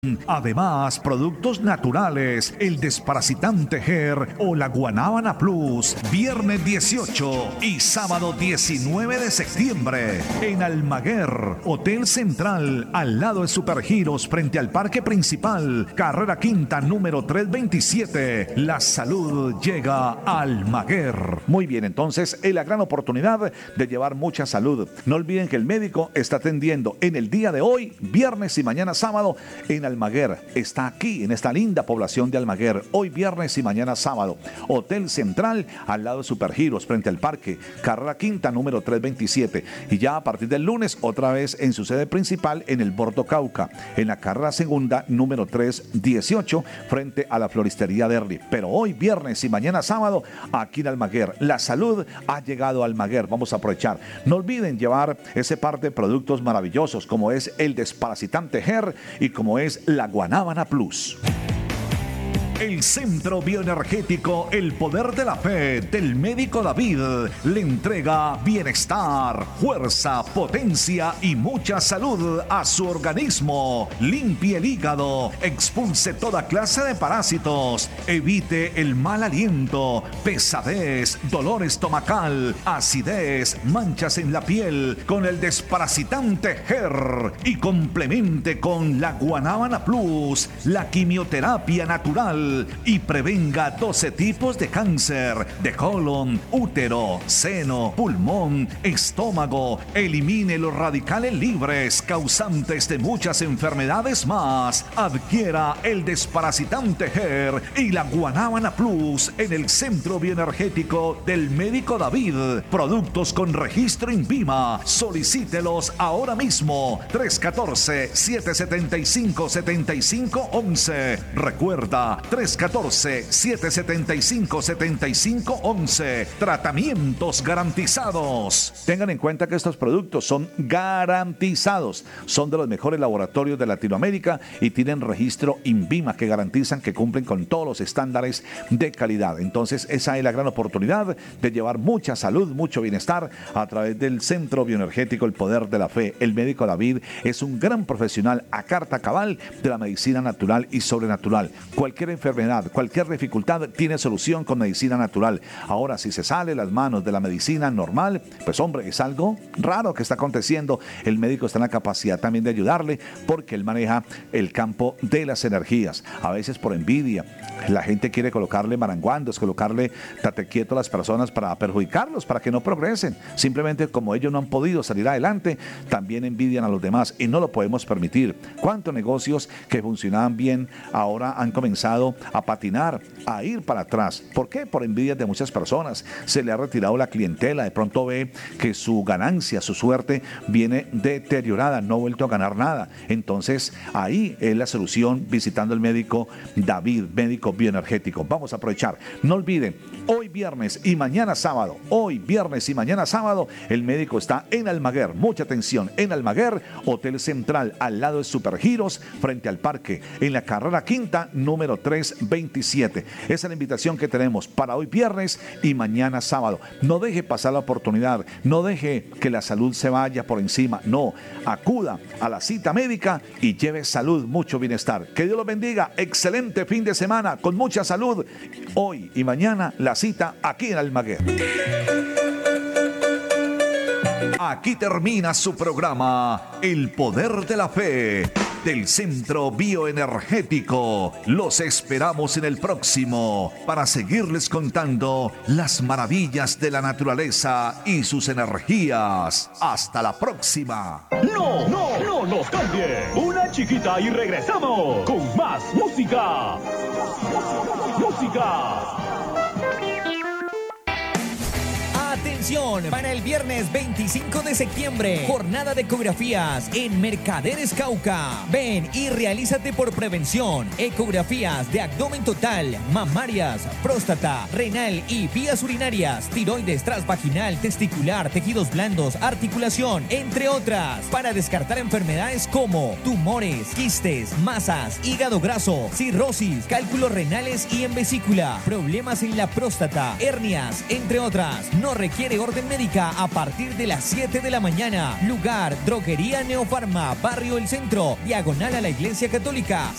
Además, productos naturales, el desparasitante GER o la Guanábana Plus, viernes 18 y sábado 19 de septiembre en Almaguer, Hotel Central, al lado de Supergiros, frente al parque principal, carrera quinta, número 327. La salud llega a Almaguer. Muy bien, entonces es la gran oportunidad de llevar mucha salud. No olviden que el médico está atendiendo en el día de hoy, viernes y mañana sábado, en Almaguer. Está aquí en esta linda población de Almaguer, hoy viernes y mañana sábado. Hotel Central, al lado de Supergiros, frente al parque, carrera quinta, número 327. Y ya a partir del lunes, otra vez en su sede principal, en el Bordo Cauca, en la carrera segunda, número 318, frente a la floristería Derry. Pero hoy viernes y mañana sábado, aquí en Almaguer. La salud ha llegado a Almaguer. Vamos a aprovechar. No olviden llevar ese par de productos maravillosos, como es el desparasitante GER y como es la Guanábana Plus. El Centro Bioenergético El Poder de la Fe del médico David le entrega bienestar, fuerza, potencia y mucha salud a su organismo. Limpie el hígado, expulse toda clase de parásitos, evite el mal aliento, pesadez, dolor estomacal, acidez, manchas en la piel con el desparasitante GER y complemente con la Guanábana Plus, la quimioterapia natural y prevenga 12 tipos de cáncer de colon, útero, seno, pulmón, estómago. Elimine los radicales libres causantes de muchas enfermedades más. Adquiera el desparasitante GER y la Guanábana Plus en el Centro Bioenergético del médico David. Productos con registro INVIMA. Solicítelos ahora mismo. 314-775-7511. Recuerda, 314-775-7511. Tratamientos garantizados. Tengan en cuenta que estos productos son garantizados. Son de los mejores laboratorios de Latinoamérica y tienen registro INVIMA que garantizan que cumplen con todos los estándares de calidad. Entonces, esa es la gran oportunidad de llevar mucha salud, mucho bienestar a través del Centro Bioenergético El Poder de la Fe. El médico David es un gran profesional a carta cabal de la medicina natural y sobrenatural. Cualquier enfermedad, cualquier dificultad tiene solución con medicina natural. Ahora, si se sale las manos de la medicina normal, pues hombre, es algo raro que está aconteciendo. El médico está en la capacidad también de ayudarle porque él maneja el campo de las energías. A veces por envidia, la gente quiere colocarle maranguandos, colocarle tate quieto a las personas para perjudicarlos, para que no progresen. Simplemente como ellos no han podido salir adelante, también envidian a los demás y no lo podemos permitir. ¿Cuántos negocios que funcionaban bien ahora han comenzado a patinar, a ir para atrás? ¿Por qué? Por envidia de muchas personas. Se le ha retirado la clientela, de pronto ve que su ganancia, su suerte viene deteriorada, no ha vuelto a ganar nada. Entonces ahí es la solución, visitando el médico David, médico bioenergético. Vamos a aprovechar. No olviden, hoy viernes y mañana sábado, el médico está en Almaguer. Mucha atención, en Almaguer, Hotel Central, al lado de Supergiros, frente al parque, en la carrera quinta, número 327. Esa es la invitación que tenemos para hoy viernes y mañana sábado. No deje pasar la oportunidad, no deje que la salud se vaya por encima, no, acuda a la cita médica y lleve salud, mucho bienestar. Que Dios los bendiga, excelente fin de semana con mucha salud. Hoy y mañana la cita aquí en Almaguer. Aquí termina su programa El Poder de la Fe del Centro Bioenergético. Los esperamos en el próximo para seguirles contando las maravillas de la naturaleza y sus energías. Hasta la próxima. No nos cambie. Una chiquita y regresamos con más música. Atención, para el viernes 25 de septiembre, jornada de ecografías en Mercaderes Cauca. Ven y realízate por prevención. Ecografías de abdomen total, mamarias, próstata, renal y vías urinarias, tiroides, transvaginal, testicular, tejidos blandos, articulación, entre otras, para descartar enfermedades como tumores, quistes, masas, hígado graso, cirrosis, cálculos renales y en vesícula, problemas en la próstata, hernias, entre otras. No requiere orden médica a partir de las 7 de la mañana. Lugar, Droguería Neofarma, Barrio El Centro, diagonal a la Iglesia Católica.